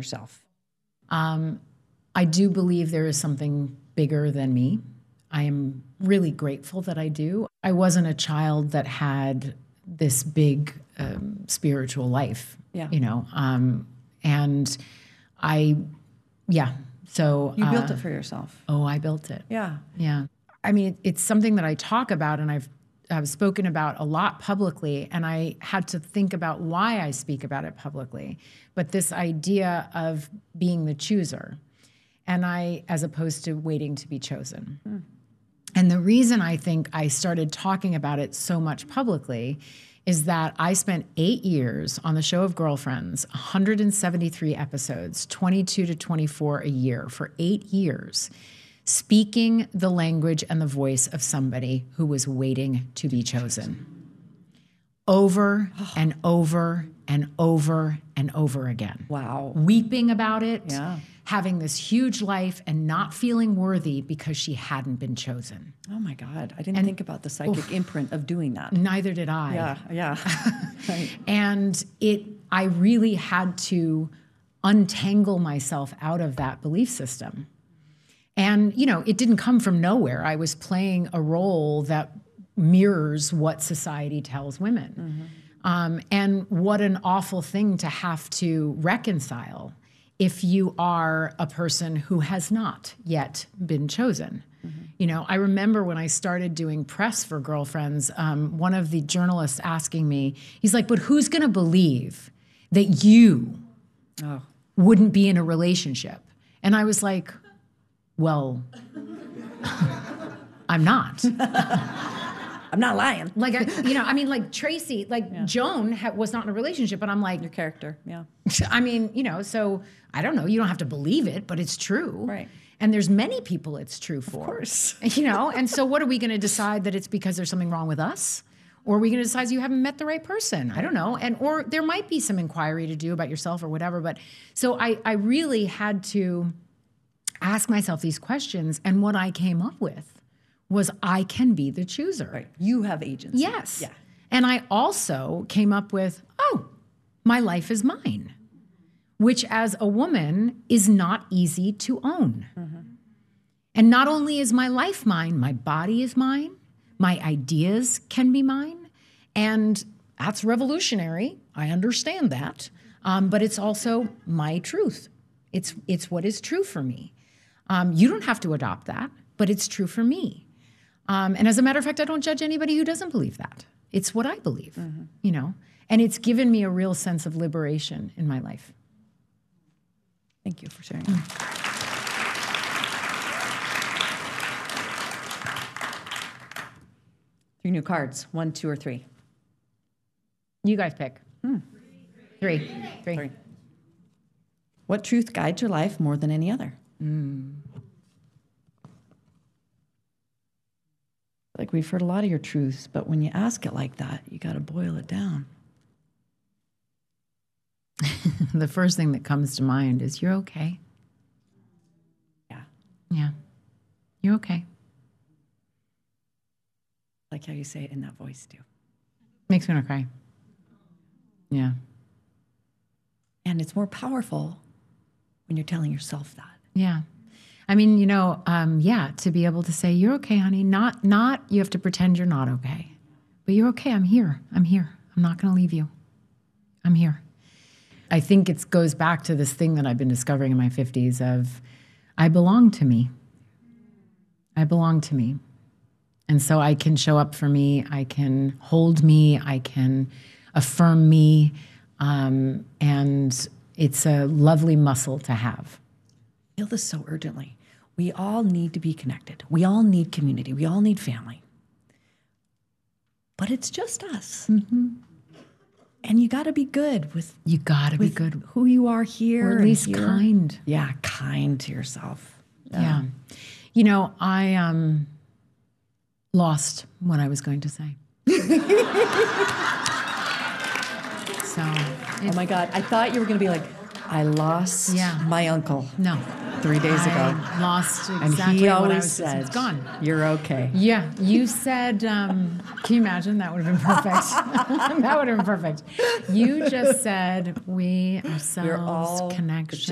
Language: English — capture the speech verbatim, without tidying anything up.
yourself? Um, I do believe there is something bigger than me. I am really grateful that I do. I wasn't a child that had this big um, spiritual life, yeah. you know, um, and I, yeah. So you uh, built it for yourself. Oh, I built it. Yeah. Yeah. I mean, it's something that I talk about and I've I've spoken about a lot publicly, and I had to think about why I speak about it publicly. But this idea of being the chooser, and I, as opposed to waiting to be chosen. Mm. And the reason I think I started talking about it so much publicly is that I spent eight years on the show of Girlfriends, one hundred seventy-three episodes, twenty-two to twenty-four a year for eight years, speaking the language and the voice of somebody who was waiting to be chosen. Over and over and over and over again. Wow. Weeping about it, yeah. having this huge life and not feeling worthy because she hadn't been chosen. Oh my God. I didn't and, think about the psychic oof, imprint of doing that. Neither did I. Yeah, yeah. Right. And it, I really had to untangle myself out of that belief system. And, you know, it didn't come from nowhere. I was playing a role that mirrors what society tells women. Mm-hmm. Um, and what an awful thing to have to reconcile if you are a person who has not yet been chosen. Mm-hmm. You know, I remember when I started doing press for Girlfriends, um, one of the journalists asking me, he's like, but who's going to believe that you oh. wouldn't be in a relationship? And I was like, well, I'm not. I'm not lying. Like, I, you know, I mean, like Tracy, like yeah. Joan ha- was not in a relationship, but I'm like. Your character, yeah. I mean, you know, so I don't know. You don't have to believe it, but it's true. Right. And there's many people it's true for. Of course. You know, and so what are we going to decide that it's because there's something wrong with us? Or are we going to decide you haven't met the right person? I don't know. And or there might be some inquiry to do about yourself or whatever. But so I, I really had to ask myself these questions, and what I came up with was I can be the chooser. Right. You have agency. Yes. Yeah. And I also came up with, oh, my life is mine, which as a woman is not easy to own. Mm-hmm. And not only is my life mine, my body is mine, my ideas can be mine, and that's revolutionary. I understand that. Um, but it's also my truth. It's, it's what is true for me. Um, you don't have to adopt that, but it's true for me. Um, and as a matter of fact, I don't judge anybody who doesn't believe that. It's what I believe, mm-hmm. you know, and it's given me a real sense of liberation in my life. Thank you for sharing. Mm. Three new cards, one, two, or three. You guys pick. Hmm. Three. Three. Three. What truth guides your life more than any other? Mm. Like we've heard a lot of your truths, but when you ask it like that, you got to boil it down. The first thing that comes to mind is you're okay. Yeah. Yeah. You're okay. I like how you say it in that voice too. Makes me want to cry. Yeah. And it's more powerful when you're telling yourself that. Yeah. I mean, you know, um, yeah, to be able to say, you're okay, honey. Not, not you have to pretend you're not okay. But you're okay. I'm here. I'm here. I'm not going to leave you. I'm here. I think it goes back to this thing that I've been discovering in my fifties of, I belong to me. I belong to me. And so I can show up for me. I can hold me. I can affirm me. Um, and it's a lovely muscle to have. I feel this so urgently. We all need to be connected. We all need community. We all need family. But it's just us. Mm-hmm. And you got to be good with you got to be good who you are here, or at least here. kind. Yeah, kind to yourself. Yeah. yeah. You know, I um lost what I was going to say. So, oh my God, I thought you were going to be like, I lost yeah. my uncle. No. Three days I ago. Lost exactly and he always what I was, said, it's gone. You're okay. Yeah, you said, um, can you imagine? That would have been perfect. That would have been perfect. You just said, we, ourselves, connection.